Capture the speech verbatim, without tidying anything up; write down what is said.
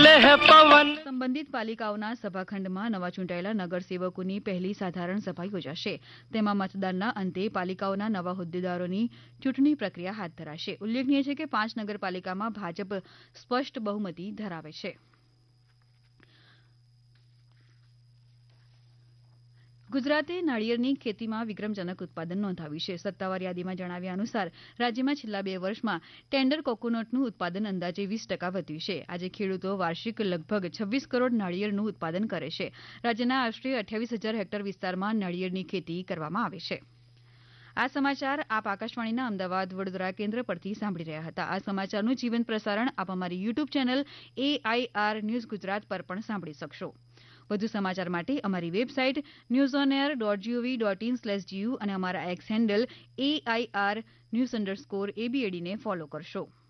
चले है पवन। સંબંધિત પાલિકાઓના સભાખંડમાં નવા ચૂંટાયેલા નગરસેવકોની પહેલી સાધારણ સભા યોજાશે. તેમાં મતદાનના અંતે પાલિકાઓના નવા હોદ્દેદારોની ચૂંટણી પ્રક્રિયા હાથ ધરાશે. ઉલ્લેખનીય છે કે પાંચ નગરપાલિકામાં ભાજપ સ્પષ્ટ બહુમતી ધરાવે છે. ગુજરાતે નાળિયેરની ખેતીમાં વિક્રમજનક ઉત્પાદન નોંધાવ્યું છે. સત્તાવાર યાદીમાં જણાવ્યા અનુસાર રાજ્યમાં છેલ્લા બે વર્ષમાં ટેન્ડર કોકોનટનું ઉત્પાદન અંદાજે વીસ ટકા વધ્યું છે. આજે ખેડૂતો વાર્ષિક લગભગ છવ્વીસ કરોડ નાળિયેરનું ઉત્પાદન કરે છે. રાજ્યના આશરે અઠ્યાવીસ હજાર હેક્ટર વિસ્તારમાં નાળિયેરની ખેતી કરવામાં આવે છે. આ સમાચાર આપ આકાશવાણીના અમદાવાદ વડોદરા કેન્દ્ર પરથી સાંભળી રહ્યા હતા. આ સમાચારનું જીવંત પ્રસારણ આપ અમારી YouTube channel AIR news Gujarat પર પણ સાંભળી શકશો. વધુ સમાચાર માટે અમારી website news on air dot GOV dot in slash GU અને અમારા x handle AIR news underscore એબીએડીને follow કરશો.